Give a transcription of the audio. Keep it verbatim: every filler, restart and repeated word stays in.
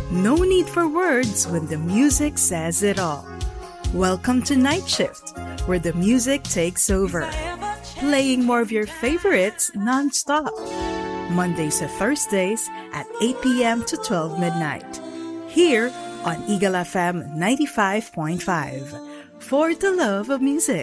No need for words when the music says it all. Welcome to Night Shift, where the music takes over, playing more of your favorites non-stop. Mondays to Thursdays at eight p.m. to twelve midnight. Here on Eagle F M ninety-five point five. For the love of music.